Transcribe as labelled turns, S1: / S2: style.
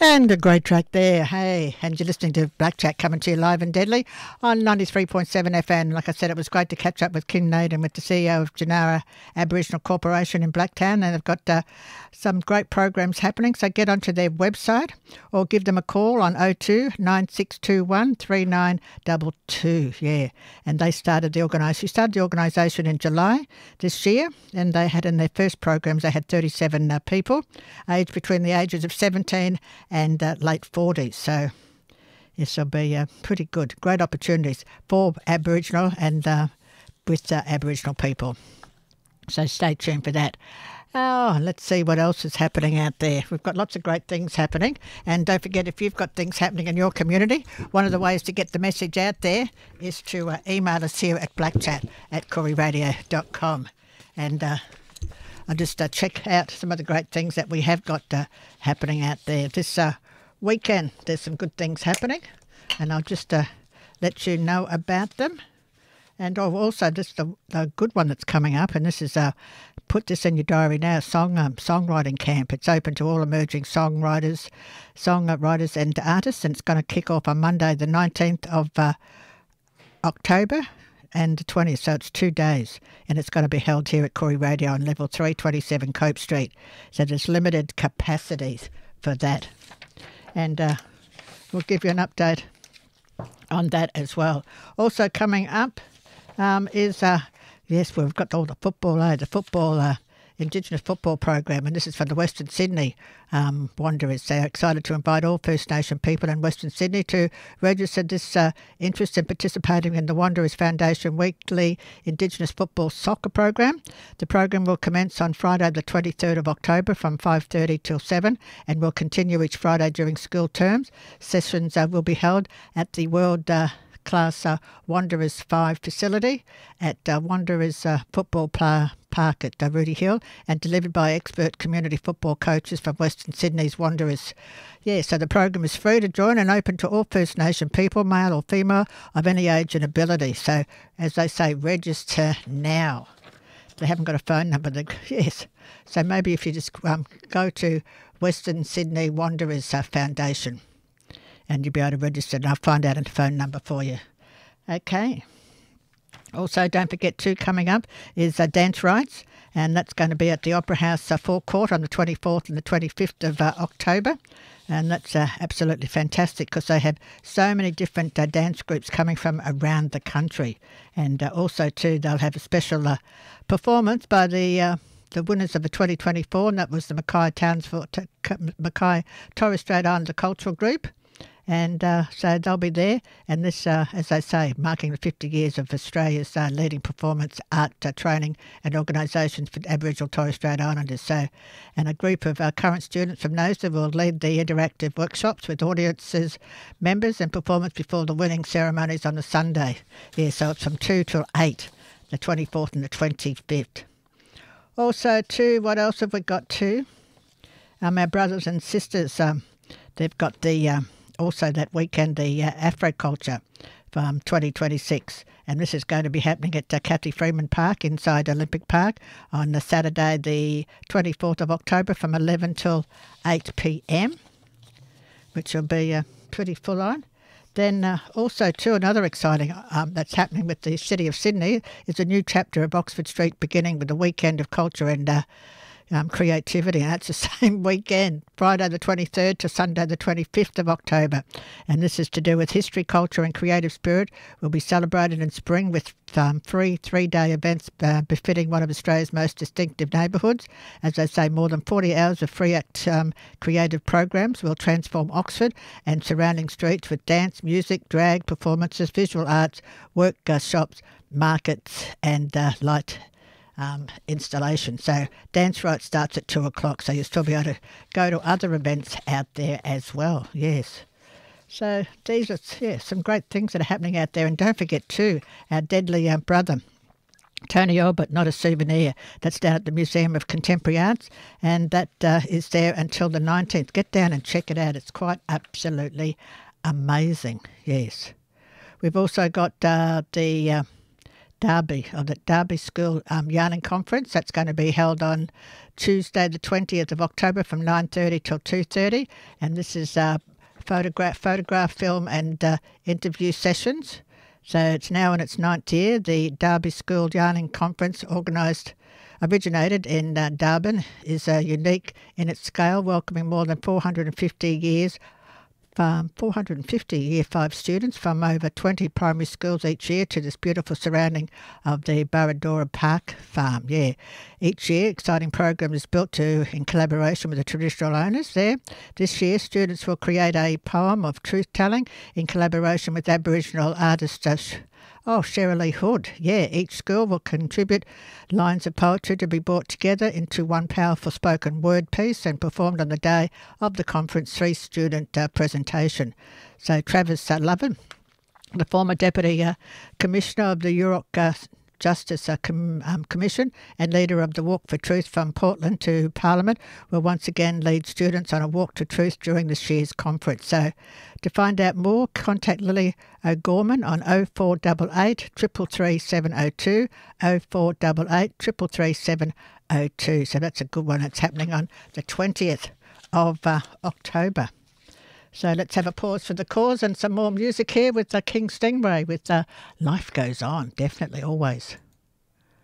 S1: And a great track there, hey. And you're listening to Blackjack coming to you live and deadly on 93.7 FM. Like I said, it was great to catch up with Kim Naden, with the CEO of Janara Aboriginal Corporation in Blacktown. And they've got some great programs happening. So get onto their website or give them a call on 02 9621 3922. Yeah. And they started the organisation in July this year. And they had in their first programs, they had 37 people, aged between the ages of 17 and late 40s. So this will be pretty good. Great opportunities for Aboriginal and with Aboriginal people. So stay tuned for that. Oh, let's see what else is happening out there. We've got lots of great things happening. And don't forget, if you've got things happening in your community, one of the ways to get the message out there is to email us here at blackchat@kooriradio.com. And I'll just check out some of the great things that we have got happening out there. This weekend, there's some good things happening, and I'll just let you know about them. And also, just the good one that's coming up, and this is, put this in your diary now, songwriting camp. It's open to all emerging songwriters and artists, and it's going to kick off on Monday, the 19th of October, and the 20th, so it's 2 days, and it's going to be held here at Koori Radio on level 327 Cope Street. So there's limited capacities for that, and we'll give you an update on that as well. Also coming up is, yes, we've got all the football, Indigenous football program, and this is for the Western Sydney Wanderers. They're excited to invite all First Nation people in Western Sydney to register this interest in participating in the Wanderers Foundation weekly Indigenous football soccer program. The program will commence on Friday the 23rd of October from 5:30 till 7 and will continue each Friday during school terms. Sessions will be held at the World Class Wanderers 5 facility at Wanderers Football Park at Rudy Hill, and delivered by expert community football coaches from Western Sydney's Wanderers. Yeah, so the program is free to join and open to all First Nation people, male or female, of any age and ability. So, as they say, register now. They haven't got a phone number. Yes. So maybe if you just go to Western Sydney Wanderers Foundation, and you'll be able to register, and I'll find out a phone number for you. Okay. Also, don't forget, too, coming up is Dance Rights, and that's going to be at the Opera House forecourt on the 24th and the 25th of October. And that's absolutely fantastic because they have so many different dance groups coming from around the country. And also, too, they'll have a special performance by the winners of the 2024, and that was the Mackay Torres Strait Islander Cultural Group. And so they'll be there, and this, as I say, marking the 50 years of Australia's leading performance art training and organisations for Aboriginal Torres Strait Islanders. So, and a group of current students from NOSA will lead the interactive workshops with audiences, members, and performance before the winning ceremonies on the Sunday. Yeah, so it's from 2 till 8, the 24th and the 25th. Also, too, what else have we got too? Our brothers and sisters, they've got the also that weekend, the Afroculture from 2026. And this is going to be happening at Kathy Freeman Park inside Olympic Park on the Saturday, the 24th of October from 11 till 8 p.m, which will be pretty full on. Then also, too, another exciting that's happening with the City of Sydney is a new chapter of Oxford Street beginning with the Weekend of Culture and creativity, and that's the same weekend, Friday the 23rd to Sunday the 25th of October. And this is to do with history, culture and creative spirit. Will be celebrated in spring with free 3-day events befitting one of Australia's most distinctive neighbourhoods. As I say, more than 40 hours of free creative programs will transform Oxford and surrounding streets with dance, music, drag, performances, visual arts, workshops, markets and light installation. So Dance Right starts at 2 o'clock, so you'll still be able to go to other events out there as well. Yes. So these are some great things that are happening out there. And don't forget too, our deadly brother, Tony Albert, Not a Souvenir. That's down at the Museum of Contemporary Arts, and that is there until the 19th. Get down and check it out. It's quite absolutely amazing. Yes. We've also got the Derby, or the Derby School Yarning Conference. That's going to be held on Tuesday the 20th of October from 9:30 till 2:30, and this is photograph, film and interview sessions. So it's now in its 9th year. The Derby School Yarning Conference originated in Darwin, is unique in its scale, welcoming more than 450 Year 5 students from over 20 primary schools each year to this beautiful surrounding of the Burradora Park Farm. Yeah, each year exciting program is built in collaboration with the traditional owners there. This year students will create a poem of truth-telling in collaboration with Aboriginal artist Shirley Hood. Yeah, each school will contribute lines of poetry to be brought together into one powerful spoken word piece and performed on the day of the conference 3-student presentation. So Travis Lovin, the former Deputy Commissioner of the Yurok Justice Commission and leader of the Walk for Truth from Portland to Parliament, will once again lead students on a walk to truth during this year's conference. So to find out more, contact Lily O'Gorman on 0488 333 702, 0488 333 702. So that's a good one. It's happening on the 20th of October. So let's have a pause for the cause and some more music here with King Stingray with Life Goes On. Definitely, always.